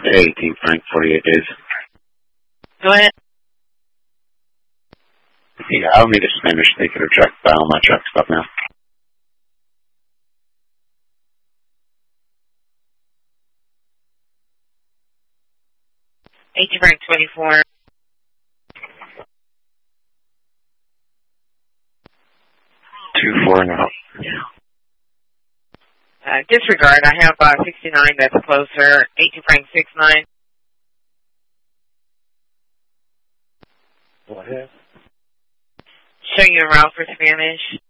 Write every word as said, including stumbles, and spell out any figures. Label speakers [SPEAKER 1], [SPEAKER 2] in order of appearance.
[SPEAKER 1] eighteen Frank, forty-eight days.
[SPEAKER 2] Go ahead.
[SPEAKER 1] Yeah, I'll need a Spanish ticket or truck file on my truck stop now.
[SPEAKER 2] eighteen Frank, twenty-four.
[SPEAKER 1] Two, four, and out.
[SPEAKER 2] Uh, disregard. I have uh, sixty-nine. That's closer. eighteen Frank, six nine.
[SPEAKER 1] Go ahead.
[SPEAKER 2] Showing you a route for Spanish.